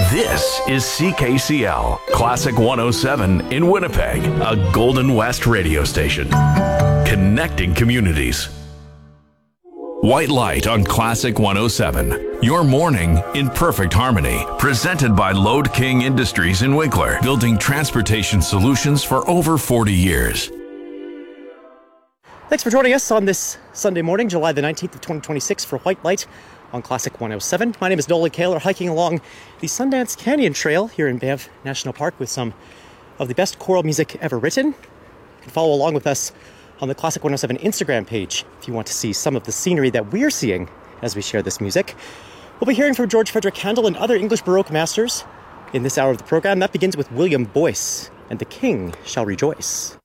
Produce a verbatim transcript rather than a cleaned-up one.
This is C K C L, Classic one oh seven in Winnipeg, a Golden West radio station. Connecting communities. White Light on Classic one oh seven. Your morning in perfect harmony. Presented by Load King Industries in Winkler, building transportation solutions for over forty years. Thanks for joining us on this Sunday morning, July the nineteenth of twenty twenty-six for White Light on Classic one oh seven. My name is Nolan Kaler, hiking along the Sundance Canyon Trail here in Banff National Park with some of the best choral music ever written. You can follow along with us on the Classic one oh seven Instagram page if you want to see some of the scenery that we're seeing as we share this music. We'll be hearing from George Frederick Handel and other English Baroque masters in this hour of the program. That begins with William Boyce and The King Shall Rejoice.